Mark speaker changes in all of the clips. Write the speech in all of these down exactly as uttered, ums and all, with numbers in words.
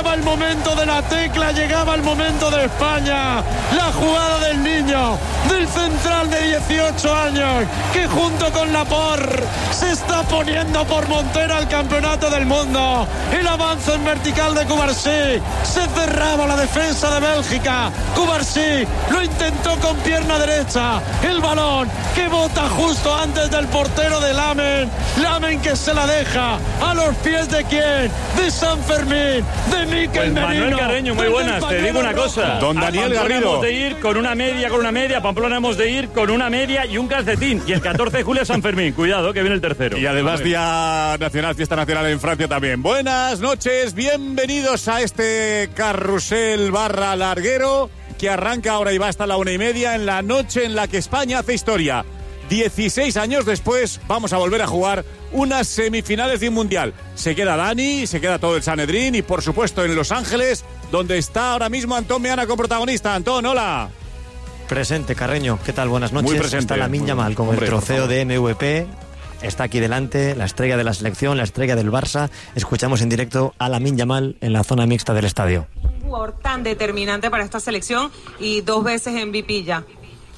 Speaker 1: llegaba el momento de la tecla, llegaba el momento de España. La jugada del niño, del central de dieciocho años, que junto con Laporte se está poniendo por montera al campeonato del mundo. El avance en vertical de Cubarsí, se cerraba la defensa de Bélgica. Cubarsí lo intentó con pierna derecha, el balón que bota justo antes del portero de Lamen. Lamen que se la deja a los pies de quién, de San Fermín, de Mikel
Speaker 2: pues
Speaker 1: Merino.
Speaker 2: Manuel Carreño, muy buenas, te digo una cosa.
Speaker 3: Don Daniel Garrido.
Speaker 2: Hemos de ir con una media, con una media, Pamplona hemos de ir con una media y un calcetín. Y el catorce de julio San Fermín, cuidado que viene el tercero.
Speaker 3: Y además Día Nacional, Fiesta Nacional en Francia también. Buenas noches, bienvenidos a este carrusel barra larguero que arranca ahora y va hasta la una y media en la noche en la que España hace historia. dieciséis años después vamos a volver a jugar unas semifinales de un mundial. Se queda Dani, se queda todo el Sanedrín y por supuesto en Los Ángeles, donde está ahora mismo Antón Meana con protagonista. Antón, hola.
Speaker 4: Presente, Carreño. ¿Qué tal? Buenas noches.
Speaker 3: Muy presente.
Speaker 4: Está Lamine Yamal con
Speaker 3: Hombre,
Speaker 4: el trofeo de M V P. Está aquí delante, la estrella de la selección, la estrella del Barça. Escuchamos en directo a Lamine Yamal en la zona mixta del estadio.
Speaker 5: Un jugador tan determinante para esta selección y dos veces M V P ya.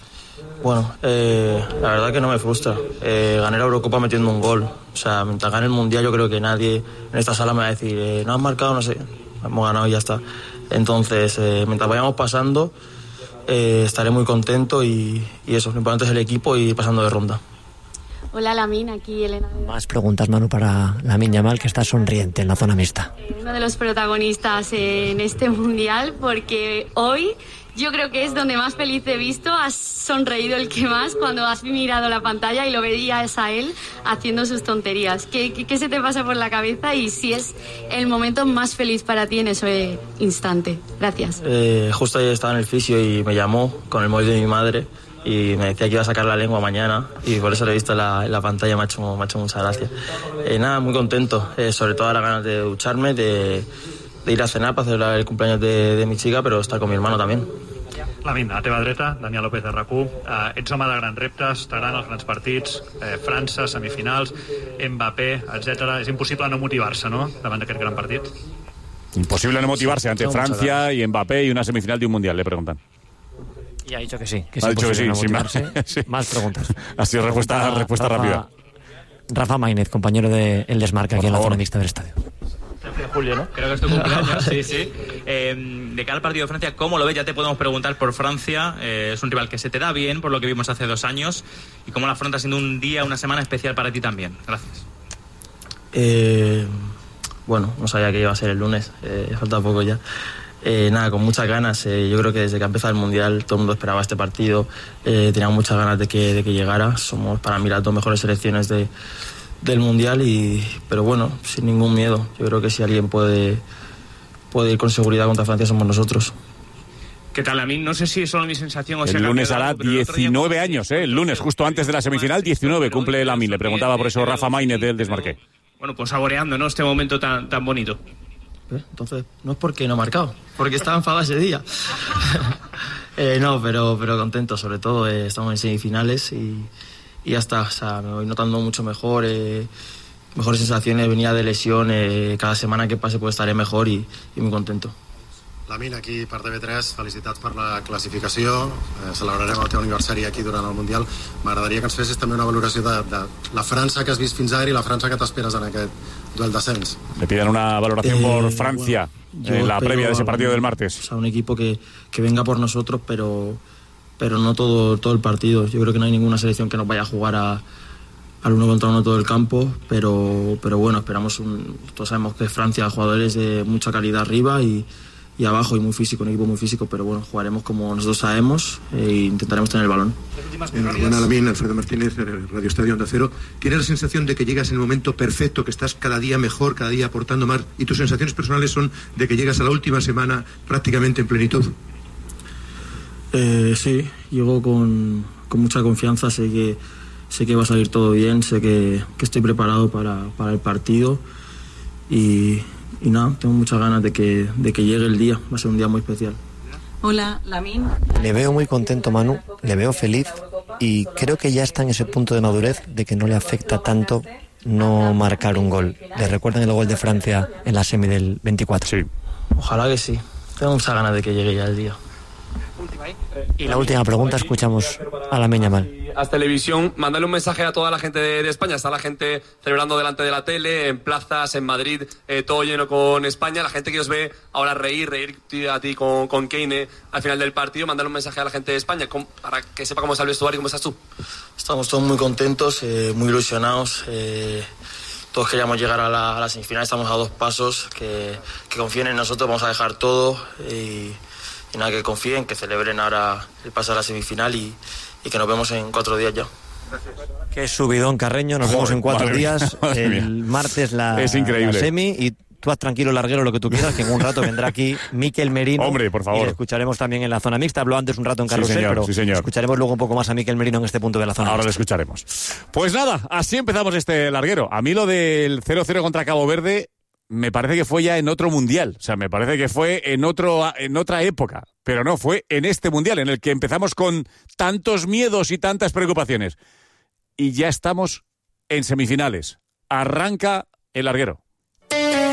Speaker 6: Bueno, eh, la verdad que no me frustra. Eh, gané la Eurocopa metiendo un gol. O sea, mientras gane el Mundial yo creo que nadie en esta sala me va a decir eh, no has marcado, no sé. Hemos ganado y ya está. Entonces, eh, mientras vayamos pasando, eh, estaré muy contento y, y eso, lo importante es el equipo y pasando de ronda.
Speaker 7: Hola Lamine, aquí Elena.
Speaker 4: Más preguntas, Manu, para Lamine Yamal, que está sonriente en la zona mixta.
Speaker 7: Uno de los protagonistas en este Mundial, porque hoy yo creo que es donde más feliz he visto. Has sonreído el que más cuando has mirado la pantalla y lo veías a él haciendo sus tonterías. ¿Qué, qué, qué se te pasa por la cabeza y si es el momento más feliz para ti en ese instante? Gracias.
Speaker 6: Eh, justo ayer estaba en el fisio y me llamó con el móvil de mi madre y me decía que iba a sacar la lengua mañana y por eso lo he visto en la, en la pantalla, me ha hecho, me ha hecho mucha gracia. Eh, nada, muy contento, eh, sobre todo las ganas de ducharme, de, de ir a cenar para celebrar el cumpleaños de, de mi chica, pero estar con mi hermano también.
Speaker 8: Lamine, a la teva dreta, Daniel López de R A C U. Uh, ets home de grans reptes, t'agraden els grans partits, eh, França, semifinals, Mbappé, etcètera. És impossible no motivar-se, no?, davant d'aquest gran partit.
Speaker 3: Imposible no motivarse ante Francia y Mbappé y una semifinal de un mundial, le preguntan.
Speaker 4: Y ha dicho que sí, que
Speaker 3: ha
Speaker 4: es
Speaker 3: dicho que sí,
Speaker 4: no
Speaker 3: sí,
Speaker 4: motivarse.
Speaker 3: más, sí.
Speaker 4: Más preguntas.
Speaker 3: Ha sido respuesta,
Speaker 4: Rafa,
Speaker 3: respuesta
Speaker 4: Rafa,
Speaker 3: rápida.
Speaker 4: Rafa Maínez, compañero de El Desmarque, aquí en la zona mixta del estadio.
Speaker 6: Julio, ¿no?
Speaker 9: Creo que es tu cumpleaños, sí, sí. Eh, de cara al partido de Francia, ¿cómo lo ves? Ya te podemos preguntar por Francia. Eh, es un rival que se te da bien, por lo que vimos hace dos años. ¿Y cómo la afrontas siendo un día, una semana especial para ti también? Gracias.
Speaker 6: Eh, bueno, no sabía que iba a ser el lunes, eh, falta poco ya. Eh, nada, con muchas ganas. Eh, yo creo que desde que ha empezado el Mundial todo el mundo esperaba este partido. Eh, teníamos muchas ganas de que, de que llegara. Somos para mí las dos mejores selecciones de, del Mundial, y, pero bueno, sin ningún miedo. Yo creo que si alguien puede, puede ir con seguridad contra Francia somos nosotros.
Speaker 10: ¿Qué tal, Lamine? No sé si es solo mi sensación o si
Speaker 3: el lunes
Speaker 10: cambiado,
Speaker 3: hará
Speaker 10: pero el otro día...
Speaker 3: diecinueve años, ¿eh? El lunes, justo antes de la semifinal, diecinueve cumple Lamine. Le preguntaba por eso Rafa Maínez del Desmarque.
Speaker 10: Bueno, pues saboreando, ¿no?, este momento tan, tan bonito.
Speaker 6: ¿Eh? Entonces, no es porque no he marcado, porque estaba enfadado ese día. eh, no, pero, pero contento, sobre todo. Eh, estamos en semifinales y, y ya está. O sea, me voy notando mucho mejor, eh, mejores sensaciones. Venía de lesión, eh, cada semana que pase pues estaré mejor y, y muy contento.
Speaker 11: Lamine, aquí per T V tres, felicitats per la classificació, eh, celebrarem el teu aniversari aquí durant el Mundial. M'agradaria que ens fessis també una valoració de, de la França que has vist fins ara i la França que t'esperes en aquest duel d'ascens.
Speaker 3: Le piden una valoración eh, por Francia,
Speaker 6: bueno,
Speaker 3: en la previa de ese partido del martes.
Speaker 6: O sea, un equipo que, que venga por nosotros, pero, pero no todo, todo el partido. Yo creo que no hay ninguna selección que nos vaya a jugar a, al uno contra uno todo el campo, pero, pero bueno, esperamos un, todos sabemos que Francia, jugadores de mucha calidad arriba y y abajo, y muy físico, un equipo muy físico, pero bueno, jugaremos como nosotros sabemos e intentaremos tener el balón.
Speaker 12: Enhorabuena, Lamine. Alfredo Martínez, Radio Estadio Onda Cero. ¿Tienes la sensación de que llegas en el momento perfecto, que estás cada día mejor, cada día aportando más, y tus sensaciones personales son de que llegas a la última semana prácticamente en plenitud?
Speaker 6: Eh, sí, llego con, con mucha confianza, sé que, sé que va a salir todo bien, sé que, que estoy preparado para, para el partido y... Y nada, tengo muchas ganas de que, de que llegue el día. Va a ser un día muy especial.
Speaker 5: Hola, Lamine.
Speaker 4: Le veo muy contento, Manu, le veo feliz y creo que ya está en ese punto de madurez de que no le afecta tanto no marcar un gol. ¿Le recuerdan el gol de Francia en la semi del veinticuatro?
Speaker 3: Sí.
Speaker 6: Ojalá que sí. Tengo muchas ganas de que llegue ya el día.
Speaker 4: Y la última pregunta, escuchamos a Lamine Yamal.
Speaker 13: Haz televisión, mándale un mensaje a toda la gente de, de España. Está la gente celebrando delante de la tele, en plazas, en Madrid, eh, todo lleno con España. La gente que os ve ahora reír, reír a ti con, con Kane al final del partido. Mándale un mensaje a la gente de España con, para que sepa cómo está el vestuario y cómo estás tú.
Speaker 6: Estamos todos muy contentos, eh, muy ilusionados. Eh, todos queríamos llegar a la, a la semifinal. Estamos a dos pasos. Que, que confíen en nosotros, vamos a dejar todo. Y, y nada, que confíen, que celebren ahora el pase a la semifinal y, y que nos vemos en cuatro días ya.
Speaker 4: Qué subidón, Carreño. Nos
Speaker 3: Joder,
Speaker 4: vemos en cuatro
Speaker 3: madre
Speaker 4: días.
Speaker 3: mía, madre
Speaker 4: El
Speaker 3: mía.
Speaker 4: martes la,
Speaker 3: Es increíble.
Speaker 4: la semi y tú haz tranquilo, larguero, lo que tú quieras, que en un rato vendrá aquí Mikel Merino.
Speaker 3: Hombre, por favor.
Speaker 4: Y le escucharemos también en la zona mixta. Habló antes un rato en
Speaker 3: Sí,
Speaker 4: Carrusel,
Speaker 3: señor,
Speaker 4: pero
Speaker 3: sí, señor.
Speaker 4: escucharemos luego un poco más a Mikel Merino en este punto de la zona
Speaker 3: Ahora lo
Speaker 4: mixta.
Speaker 3: escucharemos. Pues nada, así empezamos este larguero. A mí lo del cero cero contra Cabo Verde me parece que fue ya en otro mundial. O sea, me parece que fue en, otro, en otra época. Pero no, fue en este mundial en el que empezamos con tantos miedos y tantas preocupaciones. Y ya estamos en semifinales. Arranca el larguero.